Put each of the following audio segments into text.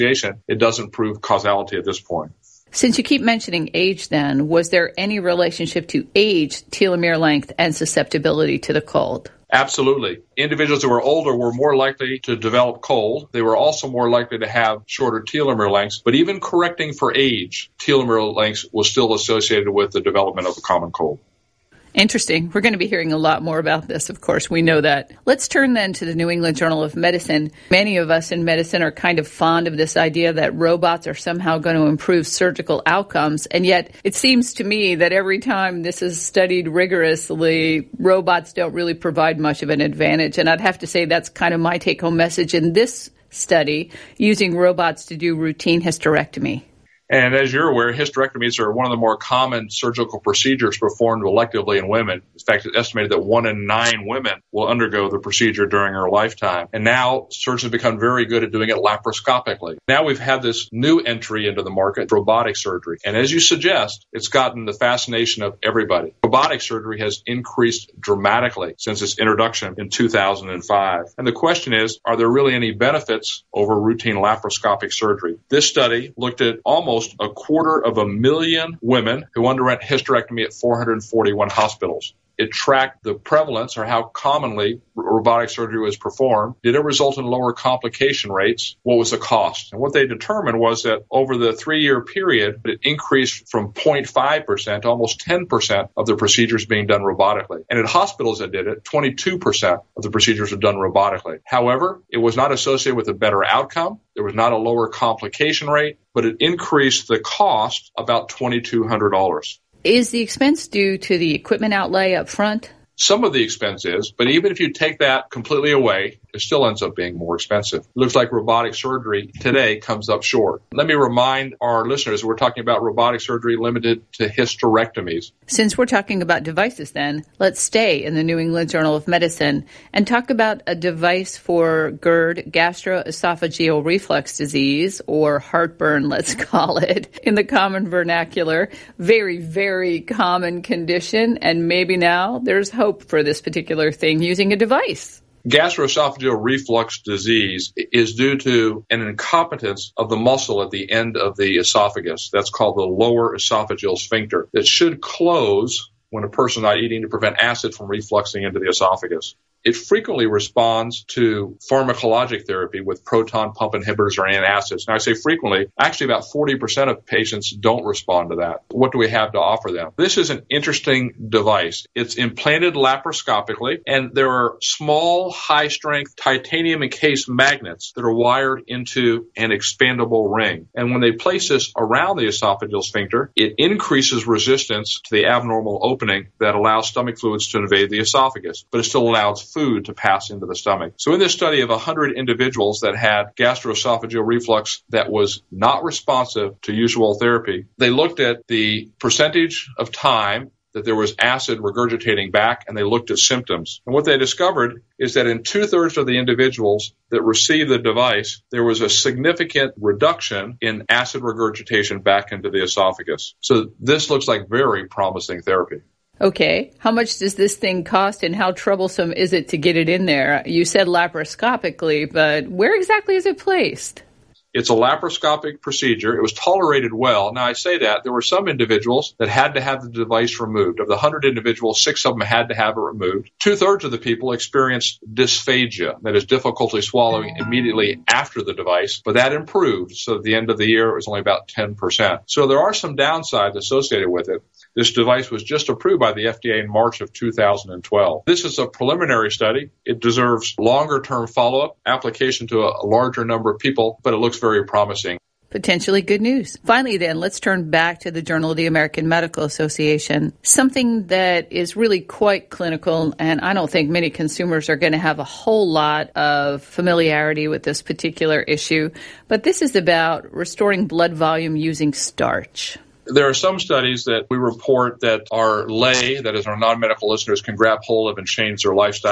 it doesn't prove causality at this point. Since you keep mentioning age then, was there any relationship to age, telomere length, and susceptibility to the cold? Absolutely. Individuals who were older were more likely to develop cold. They were also more likely to have shorter telomere lengths. But even correcting for age, telomere lengths was still associated with the development of the common cold. Interesting. We're going to be hearing a lot more about this, of course. We know that. Let's turn then to the New England Journal of Medicine. Many of us in medicine are kind of fond of this idea that robots are somehow going to improve surgical outcomes. And yet it seems to me that every time this is studied rigorously, robots don't really provide much of an advantage. And I'd have to say that's kind of my take-home message in this study, using robots to do routine hysterectomy. And as you're aware, hysterectomies are one of the more common surgical procedures performed electively in women. In fact, it's estimated that 1 in 9 women will undergo the procedure during their lifetime. And now surgeons have become very good at doing it laparoscopically. Now we've had this new entry into the market, robotic surgery. And as you suggest, it's gotten the fascination of everybody. Robotic surgery has increased dramatically since its introduction in 2005. And the question is, are there really any benefits over routine laparoscopic surgery? This study looked at almost 250,000 women who underwent hysterectomy at 441 hospitals. It tracked the prevalence, or how commonly robotic surgery was performed. Did it result in lower complication rates? What was the cost? And what they determined was that over the 3-year period, it increased from 0.5% to almost 10% of the procedures being done robotically. And at hospitals that did it, 22% of the procedures were done robotically. However, it was not associated with a better outcome. There was not a lower complication rate, but it increased the cost about $2,200. Is the expense due to the equipment outlay up front? Some of the expense is, but even if you take that completely away, it still ends up being more expensive. It looks like robotic surgery today comes up short. Let me remind our listeners, we're talking about robotic surgery limited to hysterectomies. Since we're talking about devices then, let's stay in the New England Journal of Medicine and talk about a device for GERD, gastroesophageal reflux disease, or heartburn, let's call it, in the common vernacular. Very, very common condition, and maybe now there's hope for this particular thing using a device. Gastroesophageal reflux disease is due to an incompetence of the muscle at the end of the esophagus. That's called the lower esophageal sphincter that should close when a person's not eating to prevent acid from refluxing into the esophagus. It frequently responds to pharmacologic therapy with proton pump inhibitors or antacids. Now, I say frequently, actually about 40% of patients don't respond to that. What do we have to offer them? This is an interesting device. It's implanted laparoscopically, and there are small, high-strength titanium encased magnets that are wired into an expandable ring. And when they place this around the esophageal sphincter, it increases resistance to the abnormal opening that allows stomach fluids to invade the esophagus, but it still allows food to pass into the stomach. So in this study of 100 individuals that had gastroesophageal reflux that was not responsive to usual therapy, they looked at the percentage of time that there was acid regurgitating back, and they looked at symptoms. And what they discovered is that in 2/3 of the individuals that received the device, there was a significant reduction in acid regurgitation back into the esophagus. So this looks like very promising therapy. Okay, how much does this thing cost and how troublesome is it to get it in there? You said laparoscopically, but where exactly is it placed? It's a laparoscopic procedure. It was tolerated well. Now, I say that there were some individuals that had to have the device removed. Of the 100 individuals, 6 of them had to have it removed. 2/3 of the people experienced dysphagia, that is difficulty swallowing immediately after the device, but that improved. So at the end of the year, it was only about 10%. So there are some downsides associated with it. This device was just approved by the FDA in March of 2012. This is a preliminary study. It deserves longer-term follow-up, application to a larger number of people, but it looks very promising. Potentially good news. Finally, then, let's turn back to the Journal of the American Medical Association, something that is really quite clinical, and I don't think many consumers are going to have a whole lot of familiarity with this particular issue, but this is about restoring blood volume using starch. There are some studies that we report that our lay, that is our non-medical listeners, can grab hold of and change their lifestyle.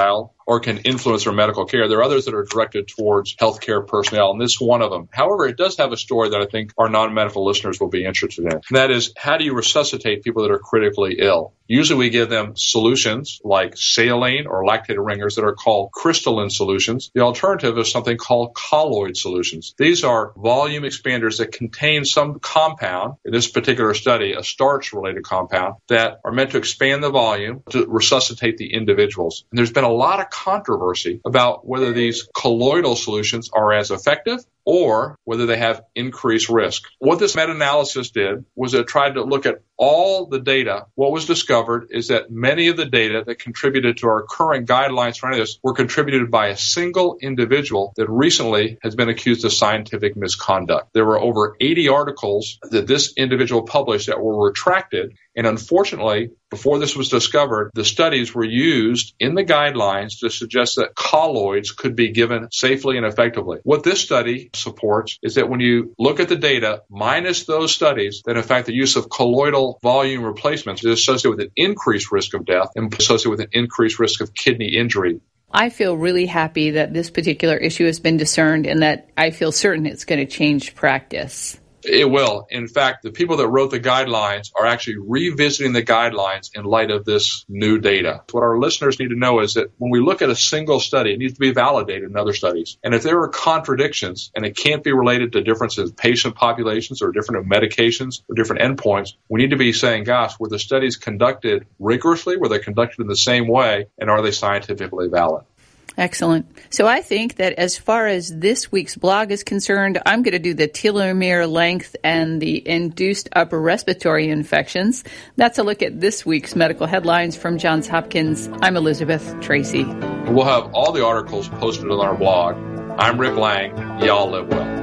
or can influence their medical care. There are others that are directed towards healthcare personnel, and this is one of them. However, it does have a story that I think our non-medical listeners will be interested in. And that is, how do you resuscitate people that are critically ill? Usually we give them solutions like saline or lactated ringers that are called crystalline solutions. The alternative is something called colloid solutions. These are volume expanders that contain some compound, in this particular study, a starch-related compound, that are meant to expand the volume to resuscitate the individuals. And there's been a lot of controversy about whether these colloidal solutions are as effective or whether they have increased risk. What this meta-analysis did was it tried to look at all the data. What was discovered is that many of the data that contributed to our current guidelines for any of this were contributed by a single individual that recently has been accused of scientific misconduct. There were over 80 articles that this individual published that were retracted, and unfortunately, before this was discovered, the studies were used in the guidelines to suggest that colloids could be given safely and effectively. What this study supports is that when you look at the data, minus those studies, that in fact the use of colloidal volume replacements is associated with an increased risk of death and associated with an increased risk of kidney injury. I feel really happy that this particular issue has been discerned and that I feel certain it's going to change practice. It will. In fact, the people that wrote the guidelines are actually revisiting the guidelines in light of this new data. What our listeners need to know is that when we look at a single study, it needs to be validated in other studies. And if there are contradictions and it can't be related to differences in patient populations or different medications or different endpoints, we need to be saying, gosh, were the studies conducted rigorously? Were they conducted in the same way? And are they scientifically valid? Excellent. So I think that as far as this week's blog is concerned, I'm going to do the telomere length and the induced upper respiratory infections. That's a look at this week's medical headlines from Johns Hopkins. I'm Elizabeth Tracy. We'll have all the articles posted on our blog. I'm Rick Lang. Y'all live well.